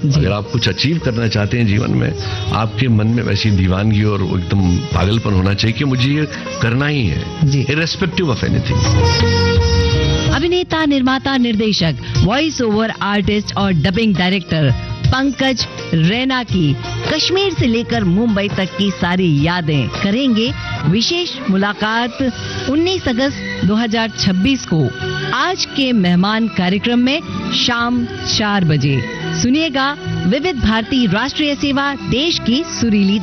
अगर आप कुछ अचीव करना चाहते हैं जीवन में, आपके मन में वैसी दीवानगी और एकदम पागलपन होना चाहिए कि मुझे ये करना ही है, इर्रेस्पेक्टिव ऑफ एनीथिंग। अभिनेता, निर्माता, निर्देशक, वॉइस ओवर आर्टिस्ट और डबिंग डायरेक्टर पंकज रैना की कश्मीर से लेकर मुंबई तक की सारी यादें करेंगे विशेष मुलाकात 19 अगस्त 2026 को आज के मेहमान कार्यक्रम में शाम 4 बजे। सुनिएगा विविध भारती राष्ट्रीय सेवा, देश की सुरीली